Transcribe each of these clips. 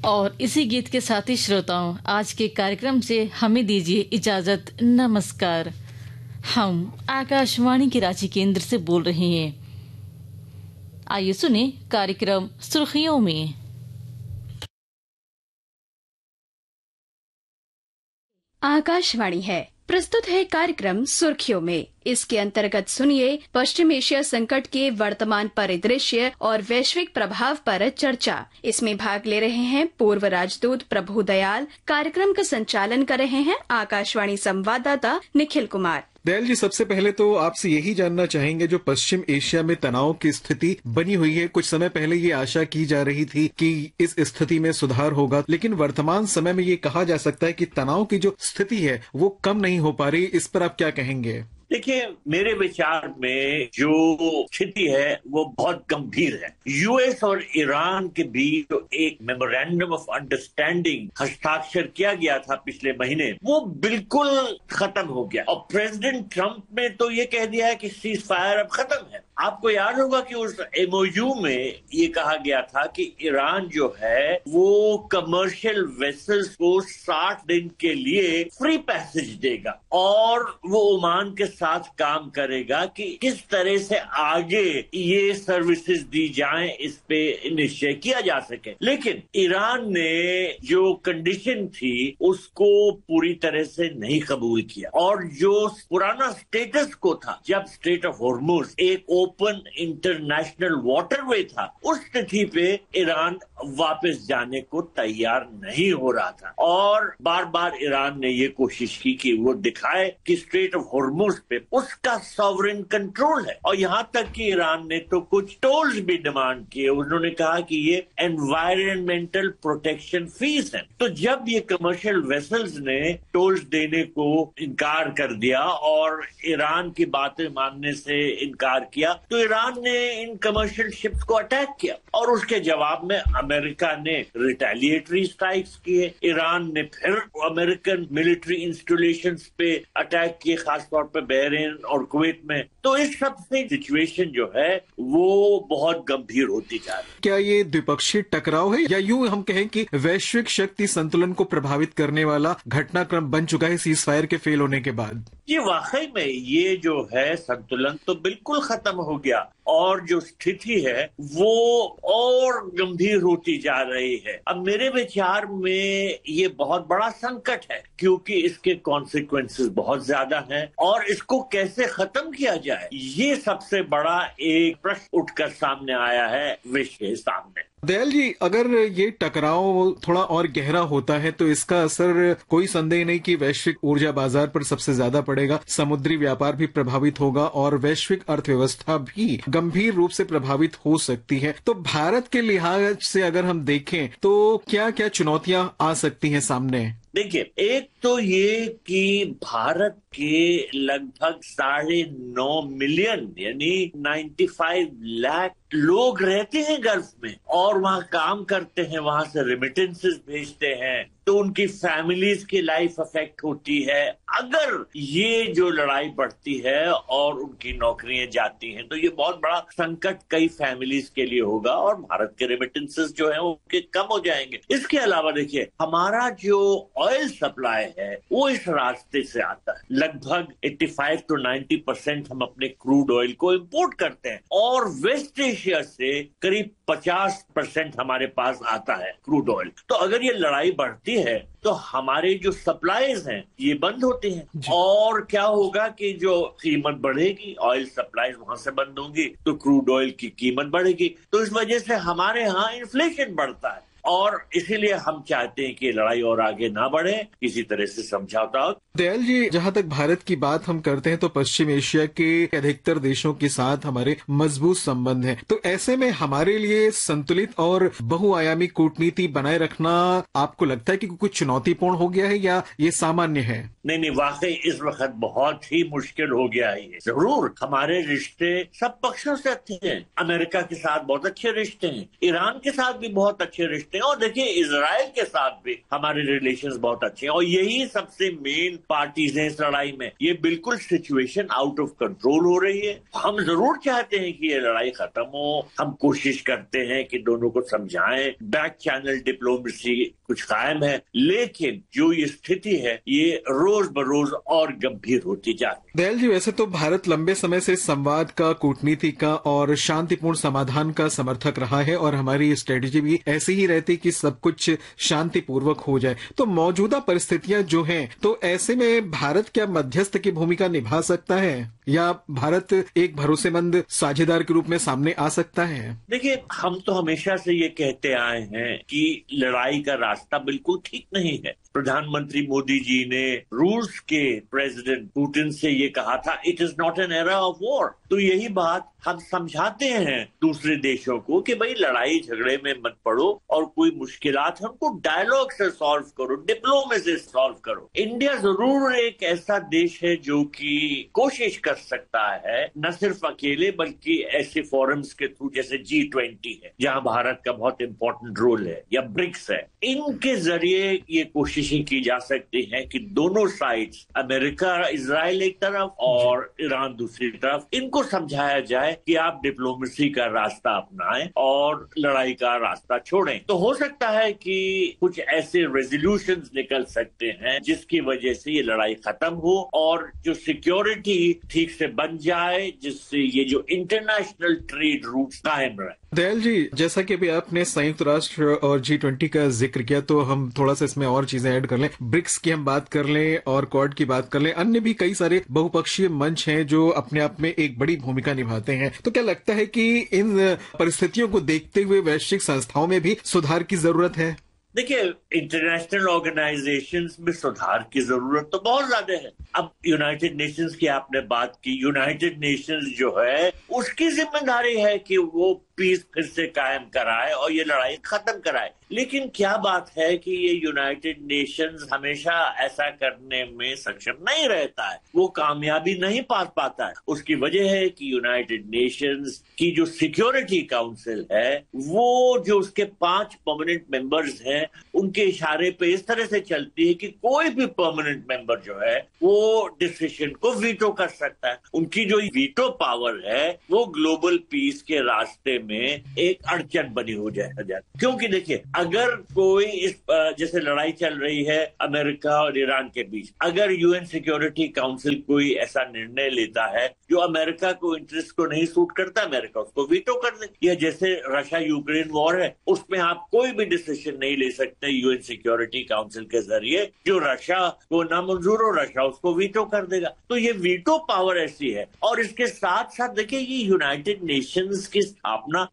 और इसी गीत के साथ ही श्रोताओं, आज के कार्यक्रम से हमें दीजिए इजाजत। नमस्कार। हम आकाशवाणी के रांची केंद्र से बोल रहे हैं। आइए सुने कार्यक्रम सुर्खियों में। आकाशवाणी है, प्रस्तुत है कार्यक्रम सुर्खियों में। इसके अंतर्गत सुनिए पश्चिम एशिया संकट के वर्तमान परिदृश्य और वैश्विक प्रभाव पर चर्चा। इसमें भाग ले रहे हैं पूर्व राजदूत प्रभु दयाल। कार्यक्रम का संचालन कर रहे हैं आकाशवाणी संवाददाता निखिल कुमार। दयाल जी, सबसे पहले तो आपसे यही जानना चाहेंगे, जो पश्चिम एशिया में तनाव की स्थिति बनी हुई है, कुछ समय पहले ये आशा की जा रही थी कि इस स्थिति में सुधार होगा, लेकिन वर्तमान समय में ये कहा जा सकता है कि तनाव की जो स्थिति है वो कम नहीं हो पा रही। इस पर आप क्या कहेंगे? देखिए, मेरे विचार में जो स्थिति है वो बहुत गंभीर है। यूएस और ईरान के बीच जो एक मेमोरेंडम ऑफ अंडरस्टैंडिंग हस्ताक्षर किया गया था पिछले महीने, वो बिल्कुल खत्म हो गया। और प्रेसिडेंट ट्रंप ने तो ये कह दिया है कि सीज फायर अब खत्म है। आपको याद होगा कि उस एमओयू में ये कहा गया था कि ईरान जो है वो कमर्शियल वेसल्स को 60 दिन के लिए फ्री पैसेज देगा और वो ओमान के साथ काम करेगा कि किस तरह से आगे ये सर्विसेज दी जाएं, इस पे निश्चय किया जा सके। लेकिन ईरान ने जो कंडीशन थी उसको पूरी तरह से नहीं कबूल किया और जो पुराना स्टेटस को था, जब स्ट्रेट ऑफ हॉर्मुज एक ओपन इंटरनेशनल वाटरवे था, उस स्थिति पे ईरान वापस जाने को तैयार नहीं हो रहा था और बार बार ईरान ने ये कोशिश की कि वो दिखाए कि स्ट्रेट ऑफ हॉर्मुज पे उसका सॉवरेन कंट्रोल है। और यहाँ तक कि ईरान ने तो कुछ टोल्स भी डिमांड किए। उन्होंने कहा कि ये एनवायरमेंटल प्रोटेक्शन फीस है। तो जब ये कमर्शियल वेसल्स ने टोल्स देने को इनकार कर दिया और ईरान की बातें मानने से इनकार किया, तो ईरान ने इन कमर्शियल शिप्स को अटैक किया और उसके जवाब में अमेरिका ने रिटेलिएटरी स्ट्राइक्स किए। ईरान ने फिर अमेरिकन मिलिट्री इंस्टॉलेशंस पे अटैक किए, खासतौर पे बहरीन और कुवैत में। तो इस सब से सिचुएशन जो है वो बहुत गंभीर होती जा रही है। क्या ये द्विपक्षीय टकराव है या यूं हम कहें कि वैश्विक शक्ति संतुलन को प्रभावित करने वाला घटनाक्रम बन चुका है सीज फायर के फेल होने के बाद? ये वाकई में ये जो है संतुलन तो बिल्कुल खत्म हो गया और जो स्थिति है वो और गंभीर होती जा रही है। अब मेरे विचार में ये बहुत बड़ा संकट है क्योंकि इसके कॉन्सिक्वेंसेस बहुत ज्यादा हैं और इसको कैसे खत्म किया जाए, ये सबसे बड़ा एक प्रश्न उठकर सामने आया है विश्व के सामने। दयाल जी, अगर ये टकराव थोड़ा और गहरा होता है तो इसका असर कोई संदेह नहीं कि वैश्विक ऊर्जा बाजार पर सबसे ज्यादा पड़ेगा, समुद्री व्यापार भी प्रभावित होगा और वैश्विक अर्थव्यवस्था भी गंभीर रूप से प्रभावित हो सकती है। तो भारत के लिहाज से अगर हम देखें तो क्या क्या चुनौतियां आ सकती हैं सामने? देखिए, एक तो ये कि भारत के लगभग 9.5 मिलियन यानी 95 लाख लोग रहते हैं गल्फ में और वहां काम करते हैं, वहां से रेमिटेंसेस भेजते हैं, तो उनकी फैमिलीज की लाइफ अफेक्ट होती है। अगर ये जो लड़ाई बढ़ती है और उनकी नौकरियां जाती हैं तो ये बहुत बड़ा संकट कई फैमिलीज के लिए होगा और भारत के रेमिटेंसेस जो है उनके कम हो जाएंगे। इसके अलावा देखिए, हमारा जो ऑयल सप्लाई है वो इस रास्ते से आता है। लगभग 85 to 90% हम अपने क्रूड ऑयल को इंपोर्ट करते हैं और वेस्ट एशिया से करीब 50% हमारे पास आता है क्रूड ऑयल। तो अगर ये लड़ाई बढ़ती है तो हमारे जो सप्लाईज हैं ये बंद होते हैं और क्या होगा कि जो कीमत बढ़ेगी, ऑयल सप्लाईज वहां से बंद होंगी तो क्रूड ऑयल की कीमत बढ़ेगी। तो इस वजह से हमारे यहाँ इन्फ्लेशन बढ़ता है और इसीलिए हम चाहते हैं कि लड़ाई और आगे ना बढ़े, किसी तरह से समझौता हो। दयाल जी, जहां तक भारत की बात हम करते हैं तो पश्चिम एशिया के अधिकतर देशों के साथ हमारे मजबूत संबंध हैं। तो ऐसे में हमारे लिए संतुलित और बहुआयामी कूटनीति बनाए रखना आपको लगता है कि कुछ चुनौतीपूर्ण हो गया है या ये सामान्य है? नहीं, वाकई इस वक्त बहुत ही मुश्किल हो गया है। जरूर हमारे रिश्ते सब पक्षों से अच्छे हैं, अमेरिका के साथ बहुत अच्छे रिश्ते हैं, ईरान के साथ भी बहुत अच्छे रिश्ते हैं और देखिए इजराइल के साथ भी हमारे रिलेशंस बहुत अच्छे हैं और यही सबसे मेन पार्टीज हैं इस लड़ाई में। ये बिल्कुल सिचुएशन आउट ऑफ कंट्रोल हो रही है। हम जरूर चाहते हैं कि ये लड़ाई खत्म हो, हम कोशिश करते हैं कि दोनों को समझाएं, बैक चैनल डिप्लोमेसी कुछ कायम है, लेकिन जो ये स्थिति है ये रोज बरोज और गंभीर होती जा रही है। दयाल जी, वैसे तो भारत लंबे समय से संवाद का, कूटनीति का और शांतिपूर्ण समाधान का समर्थक रहा है और हमारी स्ट्रेटेजी भी ऐसी ही रहती कि सब कुछ शांतिपूर्वक हो जाए। तो मौजूदा परिस्थितियां जो हैं, तो ऐसे में भारत क्या मध्यस्थ की भूमिका निभा सकता है या भारत एक भरोसेमंद साझेदार के रूप में सामने आ सकता है? देखिए, हम तो हमेशा से ये कहते आए हैं कि लड़ाई का रास्ता बिल्कुल ठीक नहीं है। प्रधानमंत्री मोदी जी ने रूस के प्रेसिडेंट पुतिन से ये कहा था, it is not an era of war. तो यही बात हम समझाते हैं दूसरे देशों को कि भाई लड़ाई झगड़े में मत पड़ो और कोई मुश्किलात है उनको डायलॉग से सॉल्व करो, डिप्लोमेसी से सॉल्व करो। इंडिया जरूर एक ऐसा देश है जो कि कोशिश कर सकता है, न सिर्फ अकेले बल्कि ऐसे फोरम्स के थ्रू जैसे G20 है जहां भारत का बहुत इंपॉर्टेंट रोल है, या ब्रिक्स है। इनके जरिए ये कोशिशें की जा सकती हैं कि दोनों साइड्स, अमेरिका इजराइल एक तरफ और ईरान दूसरी तरफ, इनको समझाया जाए कि आप डिप्लोमेसी का रास्ता अपनाएं और लड़ाई का रास्ता छोड़ें। तो हो सकता है कि कुछ ऐसे रेजोल्यूशंस निकल सकते हैं जिसकी वजह से ये लड़ाई खत्म हो और जो सिक्योरिटी ठीक से बन जाए, जिससे ये जो इंटरनेशनल ट्रेड रूट्स कायम रहे। दयाल जी, जैसा कि अभी आपने संयुक्त राष्ट्र और G20 का जिक्र किया, तो हम थोड़ा सा इसमें और चीजें ऐड कर लें। ब्रिक्स की हम बात कर लें और क्वाड की बात कर लें, अन्य भी कई सारे बहुपक्षीय मंच हैं जो अपने आप में एक बड़ी भूमिका निभाते हैं। तो क्या लगता है कि इन परिस्थितियों को देखते हुए वैश्विक संस्थाओं में भी सुधार की जरूरत है? देखिए, इंटरनेशनल ऑर्गेनाइजेशंस में सुधार की जरूरत तो बहुत ज्यादा है। अब यूनाइटेड नेशंस की आपने बात की, यूनाइटेड नेशंस जो है उसकी जिम्मेदारी है कि वो पीस फिर से कायम कराए और ये लड़ाई खत्म कराए। लेकिन क्या बात है कि ये यूनाइटेड नेशंस हमेशा ऐसा करने में सक्षम नहीं रहता है, वो कामयाबी नहीं पा पाता है। उसकी वजह है कि यूनाइटेड नेशंस की जो सिक्योरिटी काउंसिल है, वो जो उसके 5 परमानेंट मेंबर्स हैं, उनके इशारे पे इस तरह से चलती है कि कोई भी परमानेंट मेंबर जो है वो डिसीजन को वीटो कर सकता है। उनकी जो वीटो पावर है वो ग्लोबल पीस के रास्ते में एक अड़चन बनी हो जाए। क्योंकि देखिए, अगर कोई इस जैसे लड़ाई चल रही है अमेरिका और ईरान के बीच, अगर यूएन सिक्योरिटी काउंसिल कोई ऐसा निर्णय लेता है जो अमेरिका को इंटरेस्ट को नहीं सूट करता, अमेरिका उसको वीटो कर दे। या जैसे रशिया यूक्रेन वॉर है, उसमें आप कोई भी डिसीजन नहीं ले सकते यूएन सिक्योरिटी काउंसिल के जरिए जो रशिया को नामंजूर हो, रशिया उसको वीटो कर देगा। तो ये वीटो पावर ऐसी है। और इसके साथ साथ देखिए, ये यूनाइटेड नेशंस की स्थापना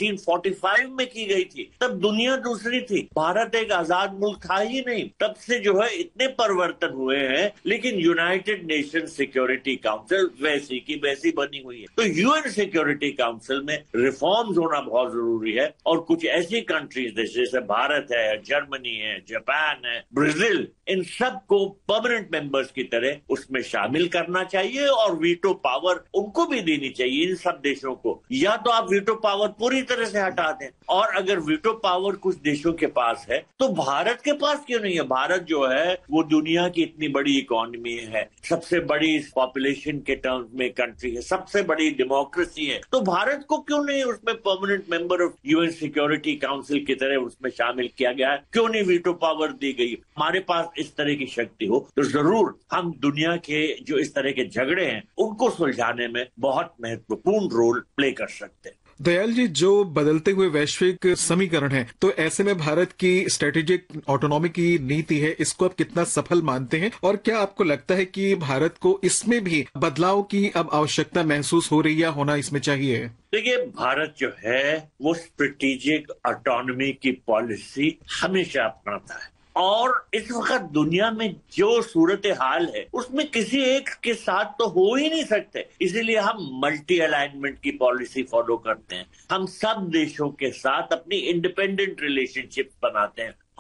1945 में की गई थी। तब दुनिया दूसरी थी, भारत एक आजाद मुल्क था ही नहीं। तब से जो है इतने परिवर्तन हुए हैं, लेकिन यूनाइटेड नेशन सिक्योरिटी काउंसिल वैसी की वैसी बनी हुई है। तो यूएन सिक्योरिटी काउंसिल में रिफॉर्म्स होना बहुत जरूरी है। और कुछ ऐसी कंट्रीज जैसे भारत है, जर्मनी है, जापान है, ब्राजील, इन सबको परमानेंट मेंबर्स की तरह उसमें शामिल करना चाहिए और वीटो पावर उनको भी देनी चाहिए, इन सब देशों को। या तो आप वीटो पावर पूरी तरह से हटा दें, और अगर वीटो पावर कुछ देशों के पास है तो भारत के पास क्यों नहीं है? भारत जो है वो दुनिया की इतनी बड़ी इकोनॉमी है, सबसे बड़ी पॉपुलेशन के टर्म्स में कंट्री है, सबसे बड़ी डेमोक्रेसी है। तो भारत को क्यों नहीं उसमें permanent member of UN security council की तरह उसमें शामिल किया गया है? क्यों नहीं वीटो पावर दी गई? हमारे पास इस तरह की शक्ति हो तो जरूर हम दुनिया के जो इस तरह के झगड़े हैं उनको सुलझाने में बहुत महत्वपूर्ण रोल प्ले कर सकते हैं। दयाल जी, जो बदलते हुए वैश्विक समीकरण है, तो ऐसे में भारत की स्ट्रेटेजिक ऑटोनॉमी की नीति है, इसको आप कितना सफल मानते हैं? और क्या आपको लगता है कि भारत को इसमें भी बदलाव की अब आवश्यकता महसूस हो रही है, होना इसमें चाहिए? देखिए, भारत जो है वो स्ट्रेटेजिक ऑटोनॉमी की पॉलिसी हमेशा अपनाता है। और इस वक्त दुनिया में जो सूरत हाल है उसमें किसी एक के साथ तो हो ही नहीं सकते, इसीलिए हम मल्टी अलाइनमेंट की पॉलिसी फॉलो करते हैं। हम सब देशों के साथ अपनी इंडिपेंडेंट रिलेशनशिप बनाते हैं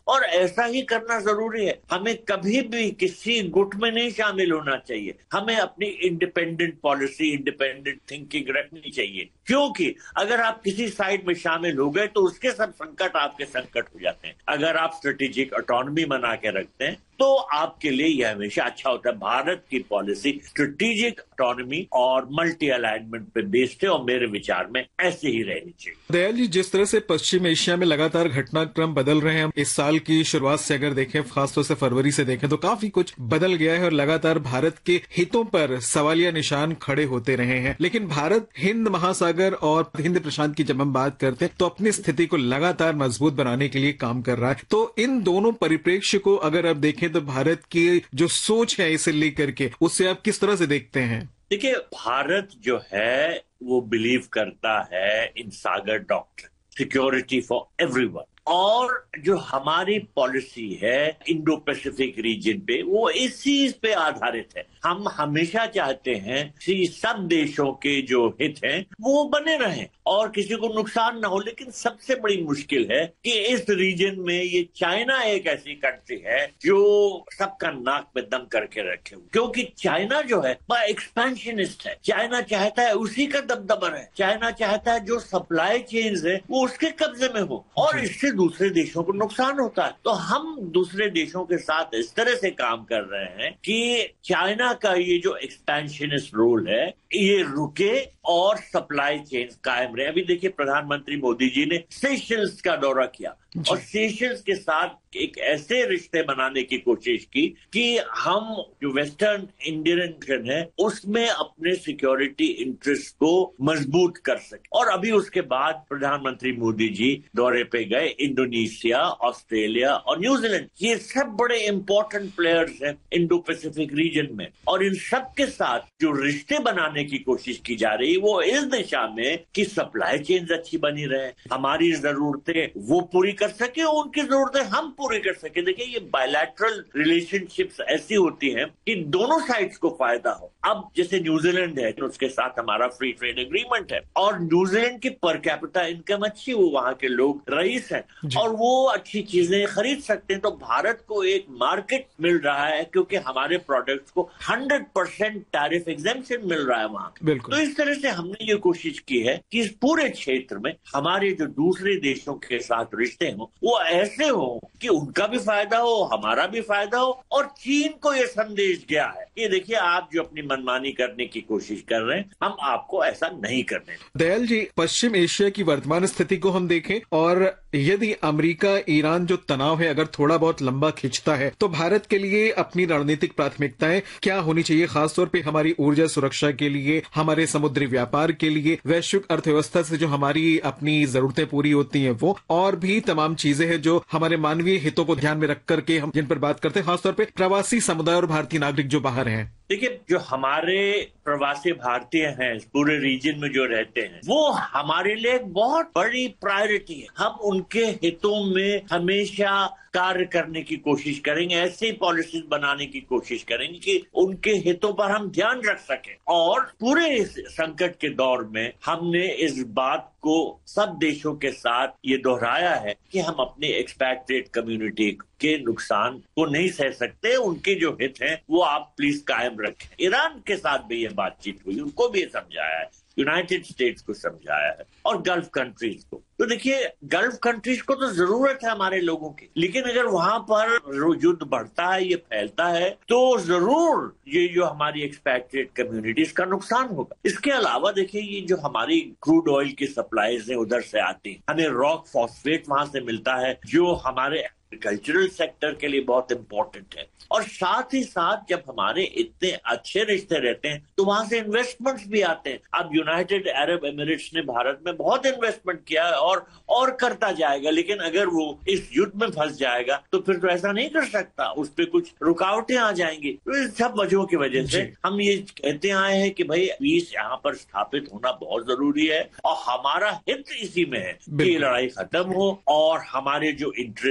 और ऐसा ही करना जरूरी है। हमें कभी भी किसी गुट में नहीं शामिल होना चाहिए। हमें अपनी इंडिपेंडेंट पॉलिसी, इंडिपेंडेंट थिंकिंग रखनी चाहिए, क्योंकि अगर आप किसी साइड में शामिल हो गए तो उसके सब संकट आपके संकट हो जाते हैं। अगर आप स्ट्रेटेजिक ऑटोनॉमी बना के रखते हैं तो आपके लिए यह हमेशा अच्छा होता है। भारत की पॉलिसी स्ट्रेटेजिक ऑटोनॉमी और मल्टी अलाइनमेंट पे बेस्ड है और मेरे विचार में ऐसे ही रहनी चाहिए। दयाल जी, जिस तरह से पश्चिम एशिया में लगातार घटनाक्रम बदल रहे हैं, इस साल की शुरुआत से अगर देखें, खासतौर से फरवरी से देखें तो काफी कुछ बदल गया है और लगातार भारत के हितों पर सवालिया निशान खड़े होते रहे हैं। लेकिन भारत हिंद महासागर और हिंद प्रशांत की जब हम बात करते हैं तो अपनी स्थिति को लगातार मजबूत बनाने के लिए काम कर रहा है। तो इन दोनों परिप्रेक्ष्य को अगर आप देखें तो भारत की जो सोच है इसे लेकर के, उससे आप किस तरह से देखते हैं? देखिए, भारत जो है वो बिलीव करता है इन सागर डॉक्ट्रिन, सिक्योरिटी फॉर एवरीवन, और जो हमारी पॉलिसी है इंडो पैसिफिक रीजन पे वो इस चीज पे आधारित है। हम हमेशा चाहते हैं कि सब देशों के जो हित हैं वो बने रहें और किसी को नुकसान ना हो। लेकिन सबसे बड़ी मुश्किल है कि इस रीजन में ये चाइना एक ऐसी कंट्री है जो सबका नाक पे दम करके रखे हुए, क्योंकि चाइना जो है वह एक्सपेंशनिस्ट है। चाइना चाहता है उसी का दबदबा रहे। चाइना चाहता है जो सप्लाई चेन्स है वो उसके कब्जे में हो और इससे दूसरे देशों को नुकसान होता है। तो हम दूसरे देशों के साथ इस तरह से काम कर रहे हैं कि चाइना का ये जो एक्सपेंशनिस्ट रोल है ये रुके और सप्लाई चेन कायम रहे। अभी देखिए, प्रधानमंत्री मोदी जी ने सेशल्स का दौरा किया और सेशल्स के साथ एक ऐसे रिश्ते बनाने की कोशिश की कि हम जो वेस्टर्न इंडियन है उसमें अपने सिक्योरिटी इंटरेस्ट को मजबूत कर सके। और अभी उसके बाद प्रधानमंत्री मोदी जी दौरे पे गए इंडोनेशिया, ऑस्ट्रेलिया और न्यूजीलैंड। ये सब बड़े इंपॉर्टेंट प्लेयर्स हैं इंडो पैसिफिक रीजन में, और इन सब के साथ जो रिश्ते बनाने की कोशिश की जा रही है वो इस दिशा में कि सप्लाई चेन अच्छी बनी रहे, हमारी जरूरतें वो पूरी कर सके और उनकी जरूरतें हम पूरी कर सके। देखिए, ये बायलैटरल रिलेशनशिप्स ऐसी होती हैं कि दोनों साइड्स को फायदा हो। अब जैसे न्यूजीलैंड है तो उसके साथ हमारा फ्री ट्रेड एग्रीमेंट है और न्यूजीलैंड की पर कैपिटा इनकम अच्छी, वो वहां के लोग रईस हैं और वो अच्छी चीजें खरीद सकते हैं। तो भारत को एक मार्केट मिल रहा है क्योंकि हमारे प्रोडक्ट्स को 100% टैरिफ एग्जेम्पशन मिल रहा है वहां। तो इस तरह से हमने ये कोशिश की है कि इस पूरे क्षेत्र में हमारे जो दूसरे देशों के साथ रिश्ते हों वो ऐसे हो कि उनका भी फायदा हो, हमारा भी फायदा हो। और चीन को ये संदेश गया है कि देखिए, आप जो अपनी मनमानी करने की कोशिश कर रहे हैं, हम आपको ऐसा नहीं करने। दयाल जी, पश्चिम एशिया की वर्तमान स्थिति को हम देखें और यदि अमेरिका ईरान जो तनाव है अगर थोड़ा बहुत लंबा खिंचता है तो भारत के लिए अपनी रणनीतिक प्राथमिकताएं क्या होनी चाहिए, खासतौर पे हमारी ऊर्जा सुरक्षा के लिए, हमारे समुद्री व्यापार के लिए, वैश्विक अर्थव्यवस्था से जो हमारी अपनी जरूरतें पूरी होती हैं वो, और भी तमाम चीजें हैं जो हमारे मानवीय हितों को ध्यान में रख करके हम जिन पर बात करते हैं, खासतौर पे प्रवासी समुदाय और भारतीय नागरिक जो बाहर हैं। देखिए, जो हमारे प्रवासी भारतीय हैं पूरे रीजन में जो रहते हैं वो हमारे लिए एक बहुत बड़ी प्रायोरिटी है। हम उनके हितों में हमेशा कार्य करने की कोशिश करेंगे, ऐसी पॉलिसीज बनाने की कोशिश करेंगे कि उनके हितों पर हम ध्यान रख सकें। और पूरे इस संकट के दौर में हमने इस बात को सब देशों के साथ ये दोहराया है कि हम अपने एक्सपैट्रिएट कम्युनिटी के नुकसान को नहीं सह सकते। उनके जो हित हैं वो आप प्लीज कायम रखें। ईरान के साथ भी ये बातचीत हुई, उनको भी ये समझाया है, यूनाइटेड स्टेट्स को समझाया है और गल्फ कंट्रीज को। तो देखिए, गल्फ कंट्रीज को तो जरूरत है हमारे लोगों की, लेकिन अगर वहां पर युद्ध बढ़ता है, ये फैलता है, तो जरूर ये जो हमारी एक्सपैट्रिएट कम्युनिटीज का नुकसान होगा। इसके अलावा देखिए, ये जो हमारी क्रूड ऑयल की सप्लाईज है उधर से आती है, हमें रॉक फॉस्फेट वहां से मिलता है जो हमारे एग्रीकल्चरल सेक्टर के लिए बहुत इंपॉर्टेंट है। और साथ ही साथ जब हमारे इतने अच्छे रिश्ते रहते हैं तो वहां से इन्वेस्टमेंट्स भी आते हैं। अब यूनाइटेड अरब एमिरेट्स ने भारत में बहुत इन्वेस्टमेंट किया है और करता जाएगा, लेकिन अगर वो इस युद्ध में फंस जाएगा तो फिर तो ऐसा नहीं कर सकता, उस पर कुछ रुकावटें आ जाएंगी। तो इन सब वजहों की वजह से हम ये कहते आए हैं कि भाई पीस यहाँ पर स्थापित होना बहुत जरूरी है और हमारा हित इसी में है कि लड़ाई खत्म हो और हमारे जो इंटरेस्ट हैं,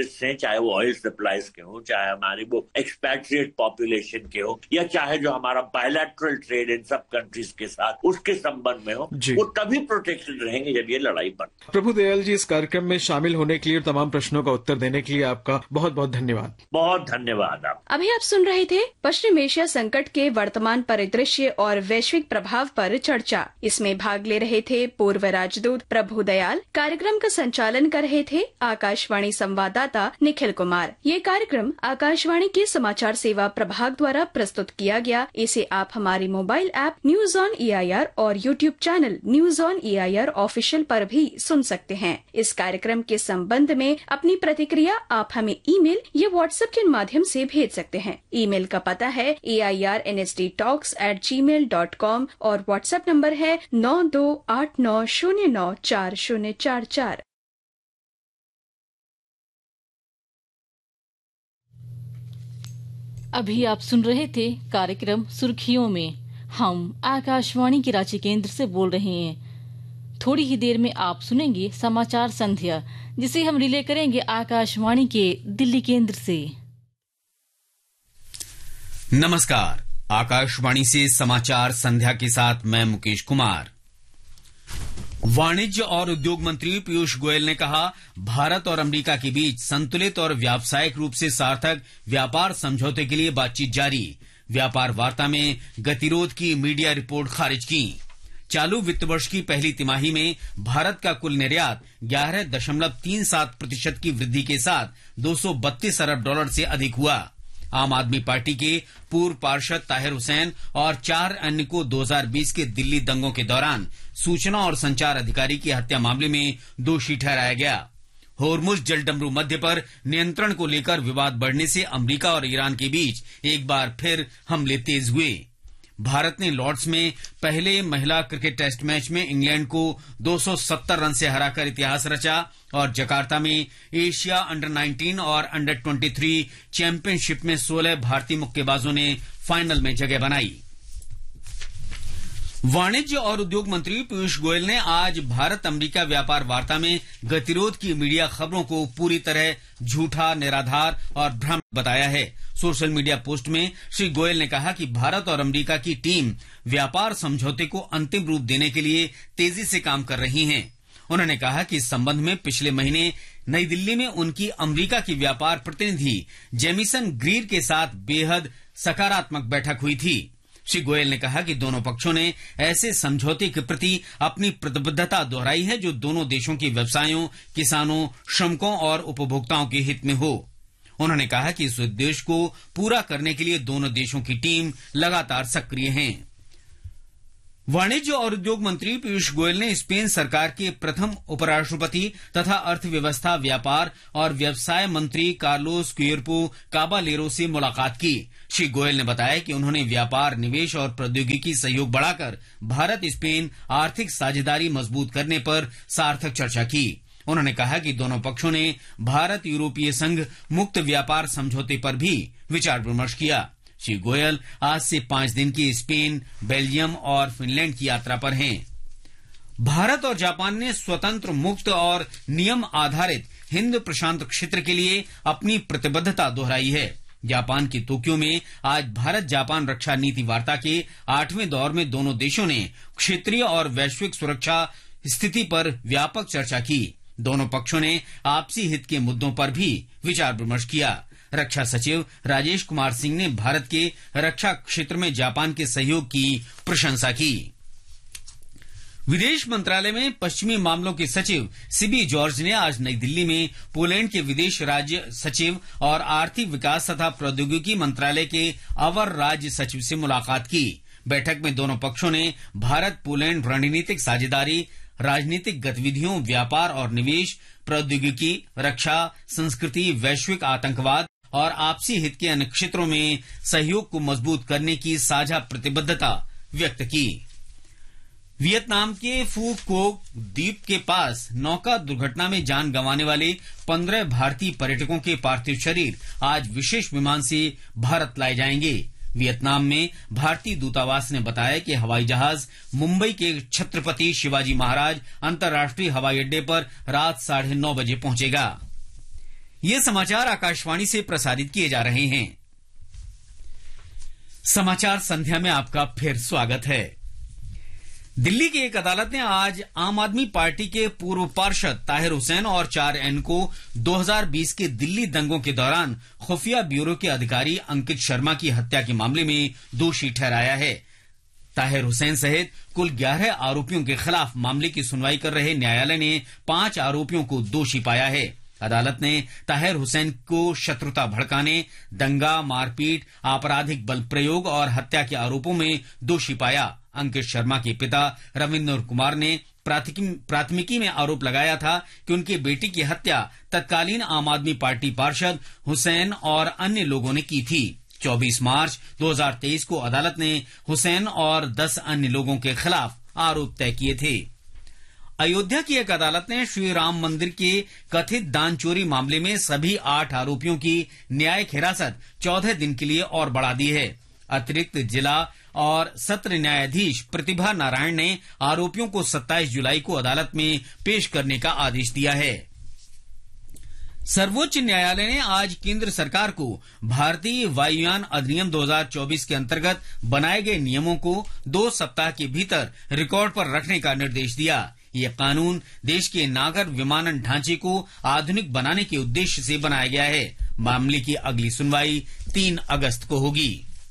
चाहे वो ऑयल सप्लाईज के हो, चाहे हमारी वो एक्सपैट्रिएट पॉपुलेशन के हो, या चाहे जो हमारा बायलैटरल ट्रेड इन सब कंट्रीज के साथ उसके संबंध में हो, वो तभी प्रोटेक्टेड रहेंगे जब ये लड़ाई बढ़ती। प्रभु दयाल जी, इस कार्यक्रम में शामिल होने के लिए और तमाम प्रश्नों का उत्तर देने के लिए आपका बहुत बहुत धन्यवाद। बहुत धन्यवाद। आप अभी आप सुन रहे थे पश्चिम एशिया संकट के वर्तमान परिदृश्य और वैश्विक प्रभाव पर चर्चा। इसमें भाग ले रहे थे पूर्व राजदूत प्रभु दयाल। कार्यक्रम का संचालन कर रहे थे आकाशवाणी संवाददाता निखिल कुमार। ये कार्यक्रम आकाशवाणी के समाचार सेवा प्रभाग द्वारा प्रस्तुत किया गया। इसे आप हमारी mobile app news on EIR और YouTube channel news on EIR official पर भी सुन सकते हैं। इस कार्यक्रम के संबंध में अपनी प्रतिक्रिया आप हमें ईमेल या व्हाट्सएप के माध्यम से भेज सकते हैं। ईमेल का पता है AIRNSDtalks@gmail.com और व्हाट्सएप नंबर है 9289094044। अभी आप सुन रहे थे कार्यक्रम सुर्खियों में। हम आकाशवाणी के रांची केंद्र से बोल रहे हैं। थोड़ी ही देर में आप सुनेंगे समाचार संध्या, जिसे हम रिले करेंगे आकाशवाणी के दिल्ली केंद्र से। नमस्कार, आकाशवाणी से समाचार संध्या के साथ मैं मुकेश कुमार। वाणिज्य और उद्योग मंत्री पीयूष गोयल ने कहा, भारत और अमेरिका के बीच संतुलित और व्यावसायिक रूप से सार्थक व्यापार समझौते के लिए बातचीत जारी। व्यापार वार्ता में गतिरोध की मीडिया रिपोर्ट खारिज की। चालू वित्त वर्ष की पहली तिमाही में भारत का कुल निर्यात 11.37% की वृद्धि के साथ $232 अरब से अधिक हुआ। आम आदमी पार्टी के पूर्व पार्षद ताहिर हुसैन और 4 अन्य को 2020 के दिल्ली दंगों के दौरान सूचना और संचार अधिकारी की हत्या मामले में दोषी ठहराया गया। होर्मुज जलडमरू मध्य पर नियंत्रण को लेकर विवाद बढ़ने से अमेरिका और ईरान के बीच एक बार फिर हमले तेज हुए। भारत ने लॉर्ड्स में पहले महिला क्रिकेट टेस्ट मैच में इंग्लैंड को 270 रन से हराकर इतिहास रचा और जकार्ता में एशिया अंडर 19 और अंडर 23 चैंपियनशिप में 16 भारतीय मुक्केबाजों ने फाइनल में जगह बनाई। वाणिज्य और उद्योग मंत्री पीयूष गोयल ने आज भारत अमेरिका व्यापार वार्ता में गतिरोध की मीडिया खबरों को पूरी तरह झूठा, निराधार और भ्रम बताया है। सोशल मीडिया पोस्ट में श्री गोयल ने कहा कि भारत और अमेरिका की टीम व्यापार समझौते को अंतिम रूप देने के लिए तेजी से काम कर रही है। उन्होंने कहा कि इस संबंध में पिछले महीने नई दिल्ली में उनकी अमेरिका की व्यापार प्रतिनिधि जेमिसन ग्रीर के साथ बेहद सकारात्मक बैठक हुई थी। श्री गोयल ने कहा कि दोनों पक्षों ने ऐसे समझौते के प्रति अपनी प्रतिबद्धता दोहराई है जो दोनों देशों के व्यवसायों, किसानों, श्रमिकों और उपभोक्ताओं के हित में हो। उन्होंने कहा कि इस उद्देश्य को पूरा करने के लिए दोनों देशों की टीम लगातार सक्रिय हैं। वाणिज्य और उद्योग मंत्री पीयूष गोयल ने स्पेन सरकार के प्रथम उपराष्ट्रपति तथा अर्थव्यवस्था, व्यापार और व्यवसाय मंत्री कार्लोस क्विर्पो काबालेरो से मुलाकात की। श्री गोयल ने बताया कि उन्होंने व्यापार, निवेश और प्रौद्योगिकी सहयोग बढ़ाकर भारत स्पेन आर्थिक साझेदारी मजबूत करने पर सार्थक चर्चा की। उन्होंने कहा कि दोनों पक्षों ने भारत यूरोपीय संघ मुक्त व्यापार समझौते पर भी विचार विमर्श किया। श्री गोयल आज से 5 दिन की स्पेन, बेल्जियम और फिनलैंड की यात्रा पर हैं। भारत और जापान ने स्वतंत्र, मुक्त और नियम आधारित हिंद प्रशांत क्षेत्र के लिए अपनी प्रतिबद्धता दोहराई है। जापान के तोक्यो में आज भारत जापान रक्षा नीति वार्ता के 8वें दौर में दोनों देशों ने क्षेत्रीय और वैश्विक सुरक्षा स्थिति पर व्यापक चर्चा की। दोनों पक्षों ने आपसी हित के मुद्दों पर भी विचार विमर्श किया। रक्षा सचिव राजेश कुमार सिंह ने भारत के रक्षा क्षेत्र में जापान के सहयोग की प्रशंसा की। विदेश मंत्रालय में पश्चिमी मामलों के सचिव सीबी जॉर्ज ने आज नई दिल्ली में पोलैंड के विदेश राज्य सचिव और आर्थिक विकास तथा प्रौद्योगिकी मंत्रालय के अवर राज्य सचिव से मुलाकात की। बैठक में दोनों पक्षों ने भारत पोलैंड रणनीतिक साझेदारी, राजनीतिक गतिविधियों, व्यापार और निवेश, प्रौद्योगिकी, रक्षा, संस्कृति, वैश्विक आतंकवाद और आपसी हित के अन्य क्षेत्रों में सहयोग को मजबूत करने की साझा प्रतिबद्धता व्यक्त की। वियतनाम के फू कोक द्वीप के पास नौका दुर्घटना में जान गंवाने वाले 15 भारतीय पर्यटकों के पार्थिव शरीर आज विशेष विमान से भारत लाए जाएंगे। वियतनाम में भारतीय दूतावास ने बताया कि हवाई जहाज मुंबई के छत्रपति शिवाजी महाराज अंतर्राष्ट्रीय हवाई अड्डे पर रात 9:30 बजे पहुंचेगा। ये समाचार आकाशवाणी से प्रसारित किए जा रहे हैं। समाचार संध्या में आपका फिर स्वागत है। दिल्ली की एक अदालत ने आज आम आदमी पार्टी के पूर्व पार्षद ताहिर हुसैन और 4N को 2020 के दिल्ली दंगों के दौरान खुफिया ब्यूरो के अधिकारी अंकित शर्मा की हत्या के मामले में दोषी ठहराया है। ताहिर हुसैन सहित कुल 11 आरोपियों के खिलाफ मामले की सुनवाई कर रहे न्यायालय ने 5 आरोपियों को दोषी पाया है। अदालत ने ताहिर हुसैन को शत्रुता भड़काने, दंगा, मारपीट, आपराधिक बल प्रयोग और हत्या के आरोपों में दोषी पाया। अंकित शर्मा के पिता रविंद्र कुमार ने प्राथमिकी में आरोप लगाया था कि उनकी बेटी की हत्या तत्कालीन आम आदमी पार्टी पार्षद हुसैन और अन्य लोगों ने की थी। 24 मार्च 2023 को अदालत ने हुसैन और 10 अन्य लोगों के खिलाफ आरोप तय किए थे। अयोध्या की एक अदालत ने श्री राम मंदिर के कथित दान चोरी मामले में सभी 8 आरोपियों की न्यायिक हिरासत 14 दिन के लिए और बढ़ा दी है। अतिरिक्त जिला और सत्र न्यायाधीश प्रतिभा नारायण ने आरोपियों को 27 जुलाई को अदालत में पेश करने का आदेश दिया है। सर्वोच्च न्यायालय ने आज केंद्र सरकार को भारतीय वायुयान अधिनियम 2024 के अंतर्गत बनाए गए नियमों को 2 सप्ताह के भीतर रिकॉर्ड पर रखने का निर्देश दिया। ये कानून देश के नागर विमानन ढांचे को आधुनिक बनाने के उद्देश्य से बनाया गया है। मामले की अगली सुनवाई 3 अगस्त को होगी।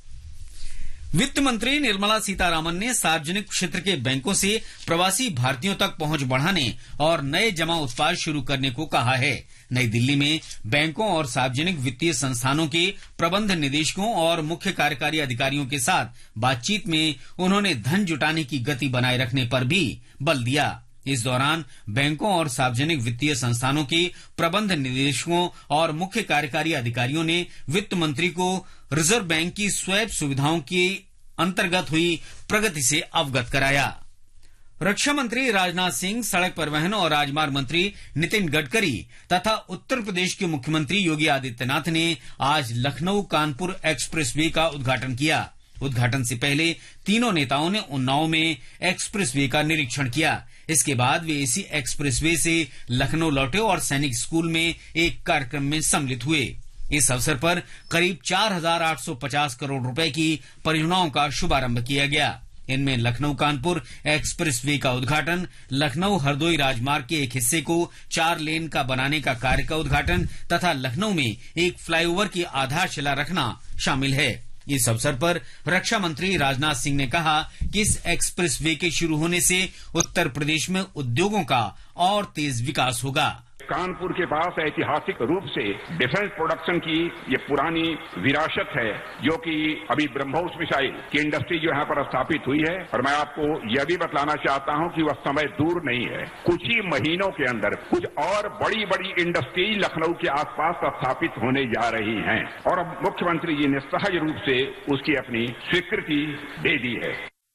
वित्त मंत्री निर्मला सीतारामन ने सार्वजनिक क्षेत्र के बैंकों से प्रवासी भारतीयों तक पहुंच बढ़ाने और नए जमा उत्पाद शुरू करने को कहा है। नई दिल्ली में बैंकों और सार्वजनिक वित्तीय संस्थानों के प्रबंध निदेशकों और मुख्य कार्यकारी अधिकारियों के साथ बातचीत में उन्होंने धन जुटाने की गति बनाए रखने पर भी बल दिया। इस दौरान बैंकों और सार्वजनिक वित्तीय संस्थानों के प्रबंध निदेशकों और मुख्य कार्यकारी अधिकारियों ने वित्त मंत्री को रिजर्व बैंक की स्वैप सुविधाओं के अंतर्गत हुई प्रगति से अवगत कराया। रक्षा मंत्री राजनाथ सिंह, सड़क परिवहन और राजमार्ग मंत्री नितिन गडकरी तथा उत्तर प्रदेश के मुख्यमंत्री योगी आदित्यनाथ ने आज लखनऊ कानपुर एक्सप्रेस वे का उद्घाटन किया। उद्घाटन से पहले तीनों नेताओं ने उन्नाव में एक्सप्रेस वे का निरीक्षण किया। इसके बाद वे इसी एक्सप्रेस वे से लखनऊ लौटे और सैनिक स्कूल में एक कार्यक्रम में सम्मिलित हुए। इस अवसर पर करीब 4,850 करोड़ रुपए की परियोजनाओं का शुभारंभ किया गया। इनमें लखनऊ कानपुर एक्सप्रेस वे का उद्घाटन, लखनऊ हरदोई राजमार्ग के एक हिस्से को 4 लेन का बनाने का कार्य का उद्घाटन तथा लखनऊ में एक फ्लाईओवर की आधारशिला रखना शामिल है। इस अवसर पर रक्षा मंत्री राजनाथ सिंह ने कहा कि इस एक्सप्रेस वे के शुरू होने से उत्तर प्रदेश में उद्योगों का और तेज विकास होगा। कानपुर के पास ऐतिहासिक रूप से डिफेंस प्रोडक्शन की ये पुरानी विरासत है, जो कि अभी ब्रह्मोस मिसाइल की इंडस्ट्री जो यहाँ पर स्थापित हुई है। और मैं आपको यह भी बतलाना चाहता हूँ कि वह समय दूर नहीं है। कुछ ही महीनों के अंदर कुछ और बड़ी बड़ी इंडस्ट्री लखनऊ के आसपास स्थापित होने जा रही हैं और अब मुख्यमंत्री जी ने सहज रूप से उसकी अपनी स्वीकृति दे दी है।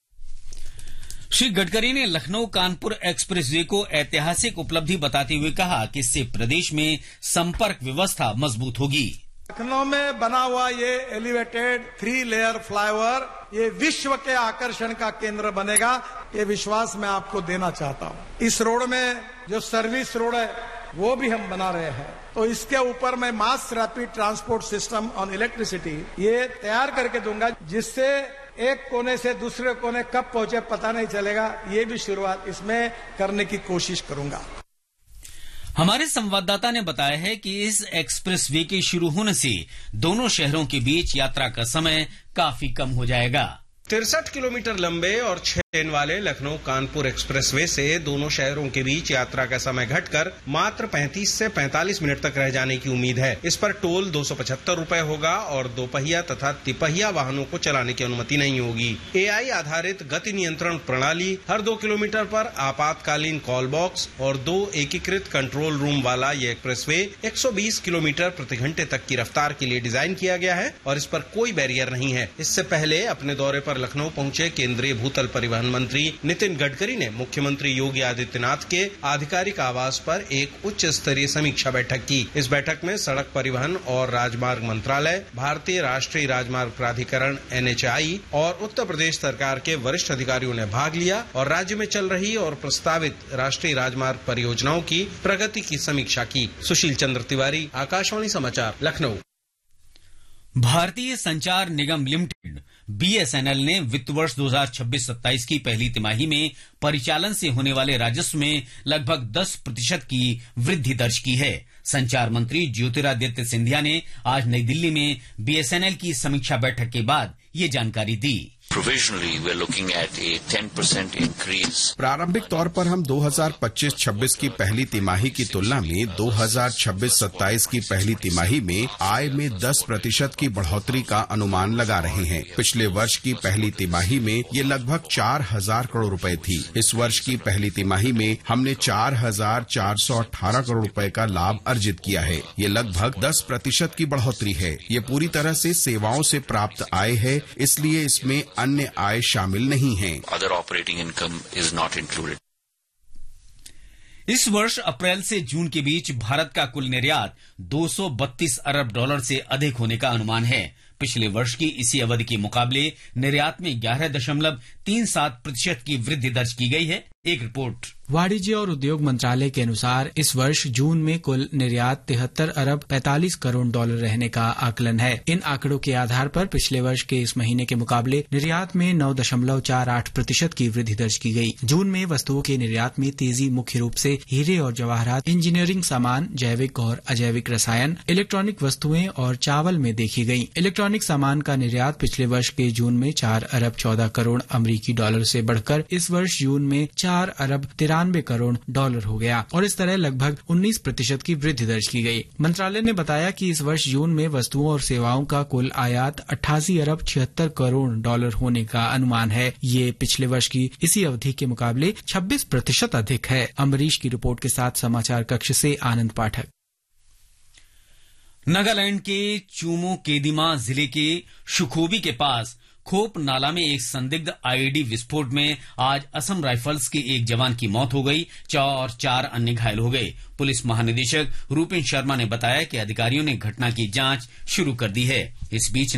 श्री गडकरी ने लखनऊ कानपुर एक्सप्रेस वे को ऐतिहासिक उपलब्धि बताते हुए कहा कि इससे प्रदेश में संपर्क व्यवस्था मजबूत होगी। लखनऊ में बना हुआ ये एलिवेटेड 3 लेयर फ्लाईओवर ये विश्व के आकर्षण का केंद्र बनेगा, ये विश्वास मैं आपको देना चाहता हूँ। इस रोड में जो सर्विस रोड है वो भी हम बना रहे हैं, तो इसके ऊपर मैं mass rapid transport system on electricity ये तैयार करके दूंगा, जिससे एक कोने से दूसरे कोने कब पहुंचे पता नहीं चलेगा। ये भी शुरुआत इसमें करने की कोशिश करूंगा। हमारे संवाददाता ने बताया है कि इस एक्सप्रेस वे के शुरू होने से दोनों शहरों के बीच यात्रा का समय काफी कम हो जाएगा। 63 किलोमीटर लंबे और 6 लेन वाले लखनऊ कानपुर एक्सप्रेसवे से दोनों शहरों के बीच यात्रा का समय घटकर मात्र 35 से 45 मिनट तक रह जाने की उम्मीद है। इस पर टोल 275 रुपए होगा और दोपहिया तथा तिपहिया वाहनों को चलाने की अनुमति नहीं होगी। AI आधारित गति नियंत्रण प्रणाली, हर 2 किलोमीटर पर आपातकालीन कॉल बॉक्स और 2 एकीकृत कंट्रोल रूम वाला ये एक्सप्रेसवे 120 किलोमीटर प्रति घंटे तक की रफ्तार के लिए डिजाइन किया गया है और इस पर कोई बैरियर नहीं है। इससे पहले अपने दौरे पर पर लखनऊ पहुंचे केंद्रीय भूतल परिवहन मंत्री नितिन गडकरी ने मुख्यमंत्री योगी आदित्यनाथ के आधिकारिक आवास पर एक उच्च स्तरीय समीक्षा बैठक की। इस बैठक में सड़क परिवहन और राजमार्ग मंत्रालय, भारतीय राष्ट्रीय राजमार्ग प्राधिकरण NHAI और उत्तर प्रदेश सरकार के वरिष्ठ अधिकारियों ने भाग लिया और राज्य में चल रही और प्रस्तावित राष्ट्रीय राजमार्ग परियोजनाओं की प्रगति की समीक्षा की। सुशील चंद्र तिवारी, आकाशवाणी समाचार, लखनऊ। भारतीय संचार निगम लिमिटेड BSNL ने वित्त वर्ष 2026-27 की पहली तिमाही में परिचालन से होने वाले राजस्व में लगभग 10% की वृद्धि दर्ज की है। संचार मंत्री ज्योतिरादित्य सिंधिया ने आज नई दिल्ली में BSNL की समीक्षा बैठक के बाद ये जानकारी दी। Provisionally, we're looking at a 10% increase. प्रारंभिक तौर पर हम 2025-26 की पहली तिमाही की तुलना में 2026-27 की पहली तिमाही में आय में 10% की बढ़ोतरी का अनुमान लगा रहे हैं। पिछले वर्ष की पहली तिमाही में ये लगभग 4,000 करोड़ रुपए थी। इस वर्ष की पहली तिमाही में हमने 4,418 करोड़ रुपए का लाभ अर्जित किया है। ये लगभग 10% की बढ़ोतरी है। ये पूरी तरह से सेवाओं से प्राप्त आय है, इसलिए इसमें अन्य आय शामिल नहीं है। Other operating income is not included. इस वर्ष अप्रैल से जून के बीच भारत का कुल निर्यात 232 अरब डॉलर से अधिक होने का अनुमान है। पिछले वर्ष की इसी अवधि के मुकाबले निर्यात में 11.37% की वृद्धि दर्ज की गई है। एक रिपोर्ट। वाणिज्य और उद्योग मंत्रालय के अनुसार इस वर्ष जून में कुल निर्यात 73 अरब 45 करोड़ डॉलर रहने का आकलन है। इन आंकड़ों के आधार पर पिछले वर्ष के इस महीने के मुकाबले निर्यात में 9.48% की वृद्धि दर्ज की गई। जून में वस्तुओं के निर्यात में तेजी मुख्य रूप से हीरे और जवाहरात, इंजीनियरिंग सामान, जैविक और अजैविक रसायन, इलेक्ट्रॉनिक वस्तुएं और चावल में देखी गई। इलेक्ट्रॉनिक सामान का निर्यात पिछले वर्ष के जून में 4 अरब 14 करोड़ अमरीकी डॉलर से बढ़कर इस वर्ष जून में 4 अरब 93 करोड़ डॉलर हो गया और इस तरह लगभग 19% की वृद्धि दर्ज की गई। मंत्रालय ने बताया कि इस वर्ष जून में वस्तुओं और सेवाओं का कुल आयात 88 अरब 76 करोड़ डॉलर होने का अनुमान है। ये पिछले वर्ष की इसी अवधि के मुकाबले 26% अधिक है। अमरीश की रिपोर्ट के साथ समाचार कक्ष से आनंद पाठक। नागालैंड के चूमो केदिमा जिले के शुखोबी के पास खोप नाला में एक संदिग्ध आईईडी विस्फोट में आज असम राइफल्स के एक जवान की मौत हो गई और 4 अन्य घायल हो गए। पुलिस महानिदेशक रूपेन शर्मा ने बताया कि अधिकारियों ने घटना की जांच शुरू कर दी है। इस बीच